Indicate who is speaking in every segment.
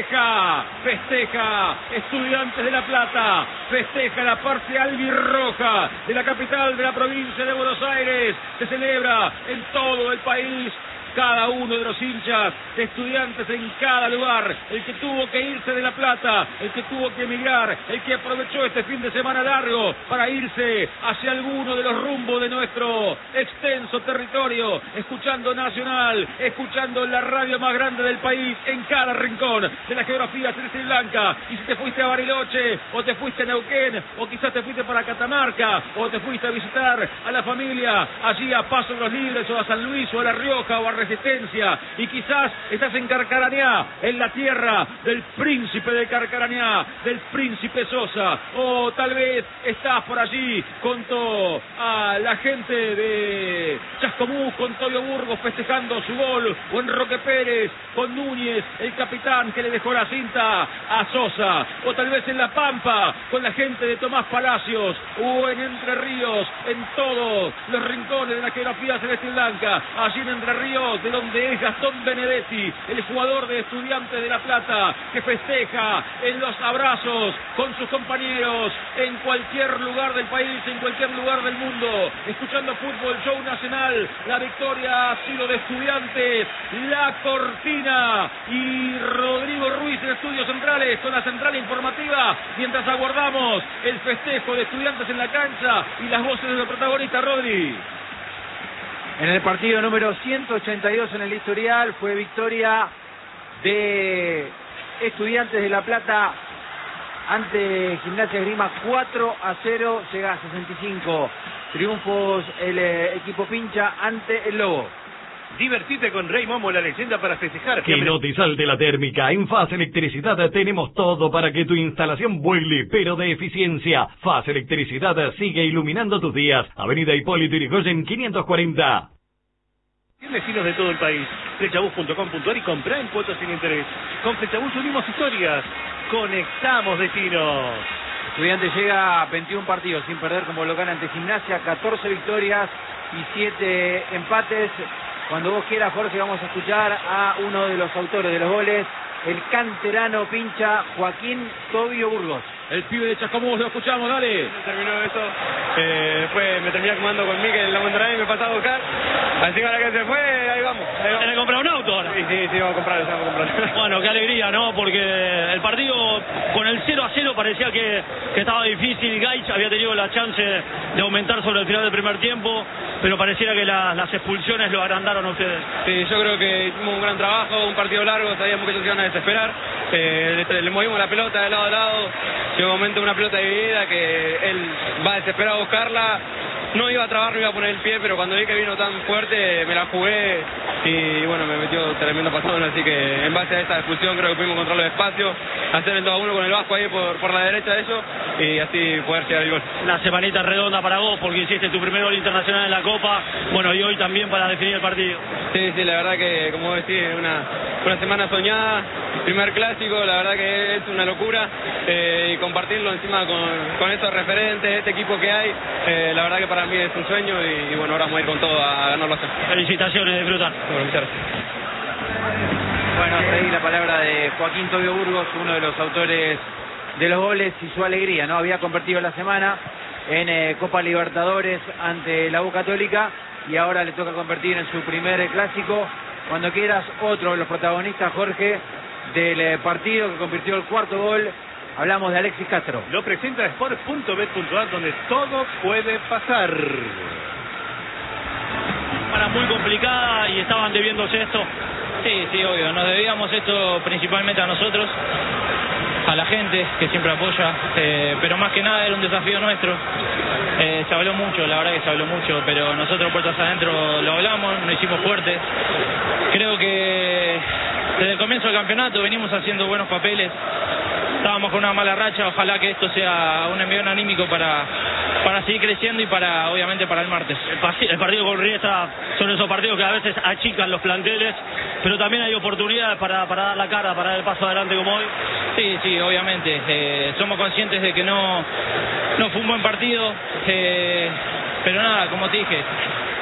Speaker 1: festeja Estudiantes de La Plata, festeja la parte albirroja de la capital de la provincia de Buenos Aires, se celebra en todo el país. Cada uno de los hinchas de Estudiantes en cada lugar, el que tuvo que irse de La Plata, el que tuvo que emigrar, el que aprovechó este fin de semana largo para irse hacia alguno de los rumbos de nuestro extenso territorio, escuchando Nacional, escuchando la radio más grande del país en cada rincón de la geografía celeste y blanca. Y si te fuiste a Bariloche, o te fuiste a Neuquén, o quizás te fuiste para Catamarca, o te fuiste a visitar a la familia allí a Paso de los Libres, o a San Luis, o a La Rioja, o a Resistencia, y quizás estás en Carcarañá, en la tierra del príncipe de Carcarañá, del príncipe Sosa, o tal vez estás por allí junto a la gente de Chascomús con Tobio Burgos festejando su gol, o en Roque Pérez con Núñez, el capitán que le dejó la cinta a Sosa, o tal vez en La Pampa con la gente de Tomás Palacios, o en Entre Ríos, en todos los rincones de la geografía celeste y blanca, allí en Entre Ríos, de donde es Gastón Benedetti, el jugador de Estudiantes de La Plata, que festeja en los abrazos con sus compañeros en cualquier lugar del país, en cualquier lugar del mundo, escuchando Fútbol Show Nacional. La victoria ha sido de Estudiantes, la cortina, y Rodrigo Ruiz en Estudios Centrales con la central informativa, mientras aguardamos el festejo de Estudiantes en la cancha y las voces de los protagonistas. Rodri.
Speaker 2: En el partido número 182 en el historial fue victoria de Estudiantes de La Plata ante Gimnasia Esgrima 4-0, llega a 65 triunfos el equipo pincha ante el Lobo.
Speaker 3: Divertite con Rey Momo, la leyenda para festejar.
Speaker 4: Que no te salte la térmica. En FAS Electricidad tenemos todo para que tu instalación vuele, pero de eficiencia. FAS Electricidad sigue iluminando tus días. Avenida Hipólito Yrigoyen 540.
Speaker 3: Vecinos de todo el país. Flechabús.com.ar y comprá en cuotas sin interés. Con Flechabús unimos historias. Conectamos destinos.
Speaker 2: Estudiantes llega a 21 partidos sin perder como local ante Gimnasia, 14 victorias y 7 empates. Cuando vos quieras, Jorge, vamos a escuchar a uno de los autores de los goles, el canterano pincha Joaquín Tobio Burgos.
Speaker 1: El pibe de Chascomús, lo escuchamos, dale.
Speaker 5: Terminó eso, después me terminé acomodando con Miguel en la Monterrey y me pasaba a buscar. Así que ahora que se fue, ahí vamos.
Speaker 6: ¿Tenés que comprar un auto ahora?
Speaker 5: Sí, vamos a comprar.
Speaker 6: Bueno, qué alegría, ¿no? Porque el partido con el 0-0 parecía que estaba difícil. Gaich había tenido la chance de aumentar sobre el final del primer tiempo, pero pareciera que las expulsiones lo agrandaron a ustedes.
Speaker 5: Sí, yo creo que hicimos un gran trabajo, un partido largo, sabíamos que ellos iban a desesperar. Le movimos la pelota de lado a lado. Llegó un momento, una pelota dividida que él va desesperado a buscarla. No iba a trabar, no iba a poner el pie, pero cuando vi que vino tan fuerte me la jugué y bueno, me metió tremendo patón, así que en base a esa expulsión creo que pudimos controlar el espacio, hacer el 2-1 con el Vasco ahí por la derecha de ellos y así poder llegar al gol.
Speaker 6: Una semanita redonda para vos porque hiciste tu primer gol internacional en la Copa, bueno, y hoy también para definir el partido.
Speaker 5: Sí, la verdad que como vos decís, una semana soñada, primer clásico, la verdad que es una locura y compartirlo encima con estos referentes, este equipo que hay, la verdad que para mí es un sueño y bueno, ahora vamos a ir con todo a ganarlo allá.
Speaker 6: Felicitaciones, disfrutar.
Speaker 5: Bueno, muchas gracias.
Speaker 2: Bueno, hasta ahí la palabra de Joaquín Tobio Burgos, uno de los autores de los goles y su alegría, ¿no? Había convertido la semana en Copa Libertadores ante la U Católica y ahora le toca convertir en su primer clásico. Cuando quieras, otro de los protagonistas, Jorge, del partido que convirtió el cuarto gol. Hablamos de Alexis Castro.
Speaker 3: Lo presenta Sport.bet.ar, donde todo puede pasar.
Speaker 6: Para muy complicada y estaban debiéndose esto.
Speaker 7: Sí, obvio. Nos debíamos esto principalmente a nosotros, a la gente que siempre apoya, pero más que nada era un desafío nuestro. Se habló mucho, la verdad que se habló mucho, pero nosotros puertas adentro lo hablamos, nos hicimos fuertes. Creo que desde el comienzo del campeonato venimos haciendo buenos papeles. Estábamos con una mala racha, ojalá que esto sea un envión anímico para seguir creciendo y obviamente para el martes.
Speaker 6: El partido con Riestra son esos partidos que a veces achican los planteles, pero también hay oportunidades para dar la cara, para dar el paso adelante como hoy.
Speaker 7: Sí, obviamente. Somos conscientes de que no fue un buen partido, pero nada, como te dije,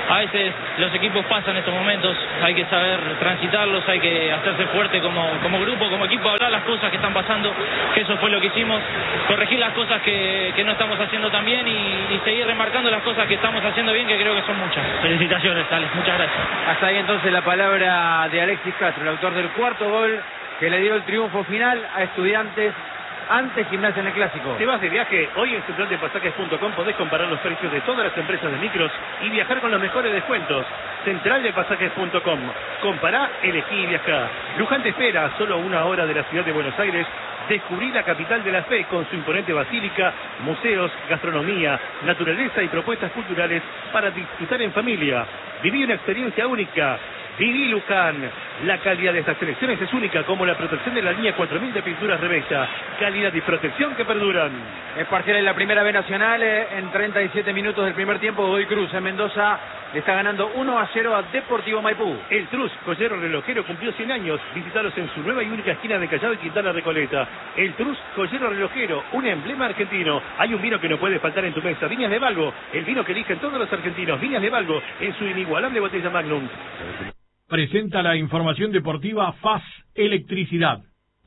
Speaker 7: a veces los equipos pasan estos momentos, hay que saber transitarlos, hay que hacerse fuerte como grupo, como equipo, hablar las cosas que están pasando, que eso fue lo que hicimos, corregir las cosas que no estamos haciendo tan bien y seguir remarcando las cosas que estamos haciendo bien, que creo que son muchas.
Speaker 6: Felicitaciones, Alex, muchas gracias.
Speaker 2: Hasta ahí entonces la palabra de Alexis Castro, el autor del cuarto gol que le dio el triunfo final a Estudiantes ante Gimnasia en el Clásico.
Speaker 3: ¿Te vas de viaje? Hoy en centraldepasajes.com podés comparar los precios de todas las empresas de micros y viajar con los mejores descuentos. Centraldepasajes.com. Compará, elegí y viajá. Luján te espera a solo 1 hora de la ciudad de Buenos Aires. Descubrí la capital de la fe con su imponente basílica, museos, gastronomía, naturaleza y propuestas culturales para disfrutar en familia. Viví una experiencia única. Viví Luján. La calidad de estas selecciones es única, como la protección de la línea 4000 de pinturas Revesta. Calidad y protección que perduran.
Speaker 2: Es parcial en la primera B nacional. En 37 minutos del primer tiempo, Godoy Cruz en Mendoza le está ganando 1-0 a Deportivo Maipú.
Speaker 3: El Trus, joyero relojero, cumplió 100 años. Visítalos en su nueva y única esquina de Callao y Quintana Recoleta. El Trus, joyero relojero, un emblema argentino. Hay un vino que no puede faltar en tu mesa. Viñas de Valgo, el vino que eligen todos los argentinos. Viñas de Valgo, en su inigualable botella Magnum.
Speaker 4: Presenta la información deportiva FAS Electricidad.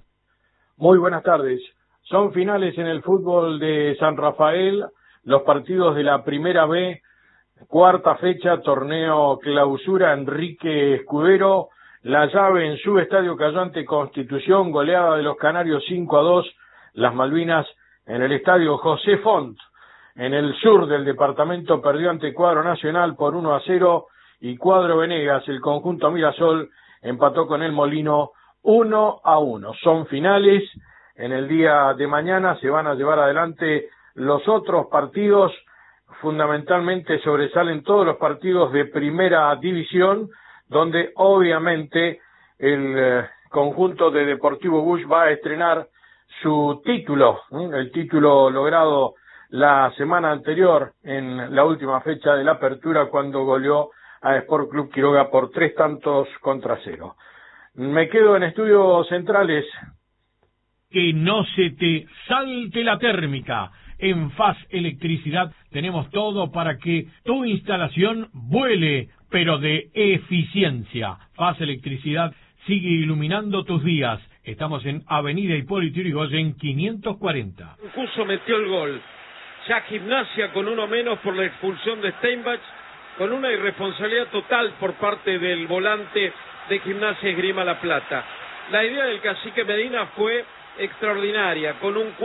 Speaker 8: Muy buenas tardes. Son finales en el fútbol de San Rafael, los partidos de la Primera B, cuarta fecha, torneo clausura Enrique Escudero. La llave en su estadio cayó ante Constitución, goleada de los Canarios 5-2. Las Malvinas en el estadio José Font, en el sur del departamento, perdió ante Cuadro Nacional por 1-0. Y Cuadro Venegas, el conjunto Mirasol, empató con el Molino 1-1. Son finales. En el día de mañana se van a llevar adelante los otros partidos. Fundamentalmente sobresalen todos los partidos de primera división, donde obviamente el conjunto de Deportivo Bush va a estrenar su título, el título logrado la semana anterior en la última fecha de la apertura, cuando goleó a Sport Club Quiroga por 3-0. Me quedo en estudios centrales.
Speaker 4: Que no se te salte la térmica. En FAS Electricidad tenemos todo para que tu instalación vuele, pero de eficiencia. FAS Electricidad sigue iluminando tus días. Estamos en Avenida Hipólito Yrigoyen 540.
Speaker 1: Cuso metió el gol. Ya Gimnasia con uno menos por la expulsión de Steinbach, con una irresponsabilidad total por parte del volante de Gimnasia Esgrima La Plata. La idea del cacique Medina fue extraordinaria, con un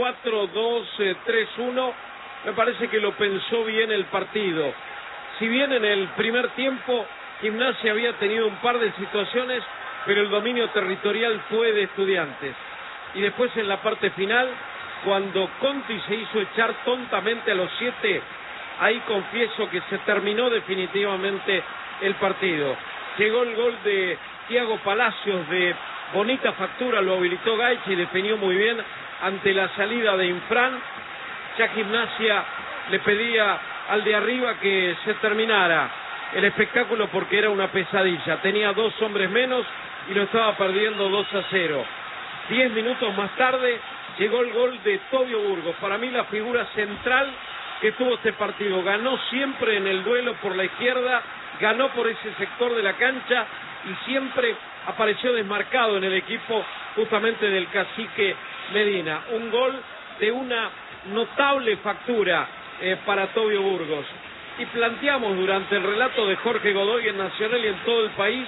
Speaker 1: 4-2-3-1, me parece que lo pensó bien el partido. Si bien en el primer tiempo Gimnasia había tenido un par de situaciones, pero el dominio territorial fue de Estudiantes. Y después en la parte final, cuando Conti se hizo echar tontamente a los 7, ahí confieso que se terminó definitivamente el partido. Llegó el gol de Thiago Palacios de bonita factura, lo habilitó Gaich y definió muy bien ante la salida de Infran. Ya Gimnasia le pedía al de arriba que se terminara el espectáculo porque era una pesadilla. Tenía 2 hombres menos y lo estaba perdiendo 2-0. 10 minutos más tarde llegó el gol de Tobio Burgos. Para mí la figura central que tuvo este partido. Ganó siempre en el duelo por la izquierda, ganó por ese sector de la cancha y siempre apareció desmarcado en el equipo justamente del cacique Medina. Un gol de una notable factura para Tobio Burgos. Y planteamos durante el relato de Jorge Godoy en Nacional y en todo el país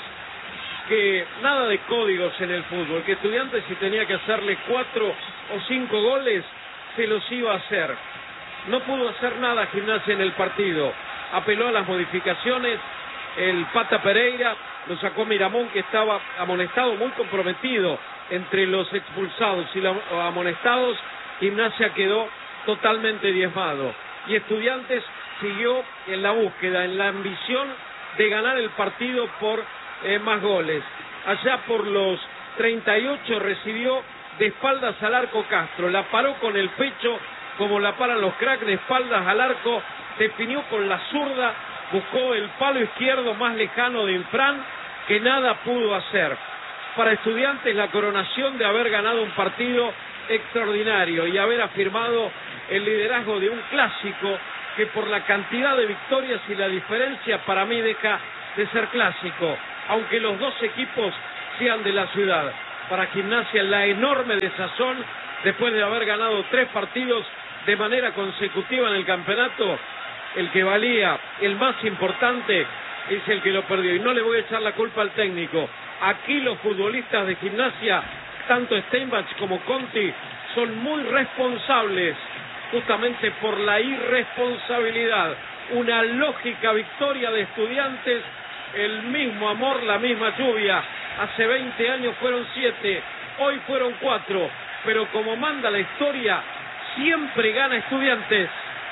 Speaker 1: que nada de códigos en el fútbol, que Estudiantes si tenía que hacerle 4 o 5 goles, se los iba a hacer. No pudo hacer nada Gimnasia en el partido, apeló a las modificaciones, el Pata Pereira lo sacó Miramón, que estaba amonestado, muy comprometido entre los expulsados y los amonestados. Gimnasia quedó totalmente diezmado y Estudiantes siguió en la búsqueda, en la ambición de ganar el partido por más goles. Allá por los 38 recibió de espaldas al arco Castro, la paró con el pecho como la paran los cracks, de espaldas al arco, definió con la zurda, buscó el palo izquierdo más lejano de Infran, que nada pudo hacer. Para Estudiantes la coronación de haber ganado un partido extraordinario y haber afirmado el liderazgo de un clásico que por la cantidad de victorias y la diferencia para mí deja de ser clásico, aunque los dos equipos sean de la ciudad. Para Gimnasia la enorme desazón después de haber ganado 3 partidos de manera consecutiva en el campeonato. El que valía, el más importante, es el que lo perdió, y no le voy a echar la culpa al técnico. Aquí los futbolistas de Gimnasia, tanto Steinbach como Conti, son muy responsables justamente por la irresponsabilidad. Una lógica victoria de Estudiantes, el mismo amor, la misma lluvia. Hace 20 años fueron 7, hoy fueron 4, pero como manda la historia, siempre gana Estudiantes.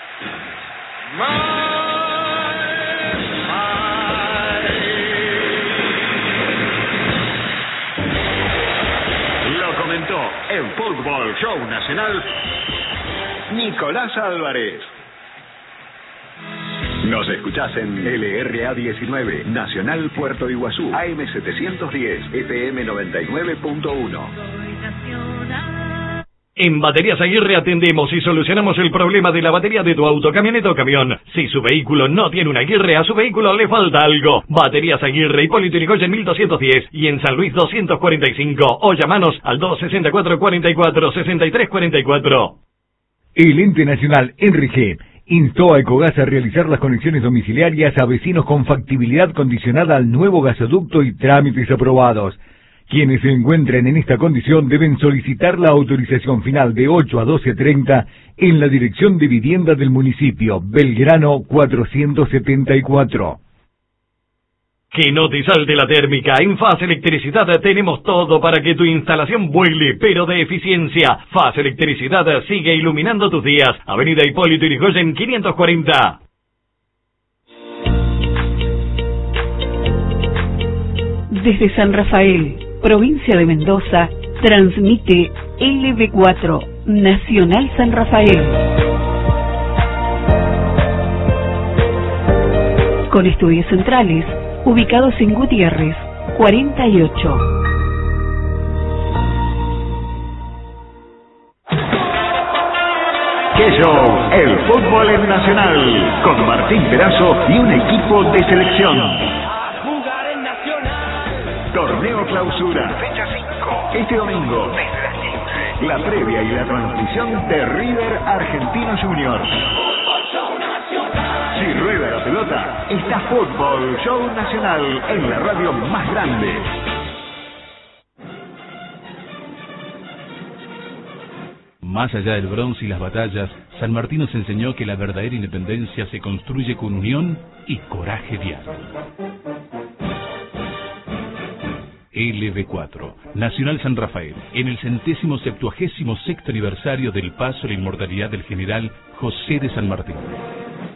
Speaker 9: Lo comentó en Fútbol Show Nacional Nicolás Álvarez. Nos escuchás en LRA 19, Nacional Puerto Iguazú, AM 710, FM 99.1.
Speaker 4: En Baterías Aguirre atendemos y solucionamos el problema de la batería de tu auto, camioneta o camión. Si su vehículo no tiene una Aguirre, a su vehículo le falta algo. Baterías Aguirre, Hipólito Yrigoyen 1210 y en San Luis 245. O llamanos al 264-44-6344.
Speaker 10: El ente nacional Enrique instó a Ecogas a realizar las conexiones domiciliarias a vecinos con factibilidad condicionada al nuevo gasoducto y trámites aprobados. Quienes se encuentren en esta condición deben solicitar la autorización final de 8 a 12:30 en la Dirección de Vivienda del municipio, Belgrano 474.
Speaker 4: Que no te salte la térmica. En Faz Electricidad tenemos todo para que tu instalación vuele, pero de eficiencia. Faz Electricidad sigue iluminando tus días. Avenida Hipólito Yrigoyen 540.
Speaker 11: Desde San Rafael, provincia de Mendoza, transmite LB4, Nacional San Rafael. Con estudios centrales, ubicados en Gutiérrez, 48.
Speaker 9: ¡Qué show! El fútbol en Nacional, con Martín Perazo y un equipo de selección. Torneo Clausura, fecha 5, este domingo, desde las 15. La previa y la transmisión de River Argentino Junior. Si rueda la pelota, está Fútbol Show Nacional en la radio más grande.
Speaker 12: Más allá del bronce y las batallas, San Martín nos enseñó que la verdadera independencia se construye con unión y coraje diario. LB4, Nacional San Rafael, en el 176º aniversario del paso a la inmortalidad del general José de San Martín.